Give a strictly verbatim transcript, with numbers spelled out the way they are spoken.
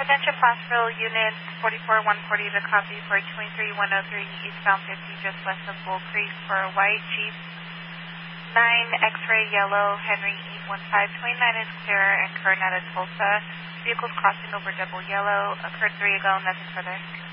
Attention Placerville Unit forty-four one forty to copy for twenty-three one oh three eastbound fifty just west of Bull Creek for a white Jeep nine X-ray yellow Henry E one five twenty-nine is clear and current out of Tulsa. Vehicles crossing over double yellow. Occurred three ago, nothing further.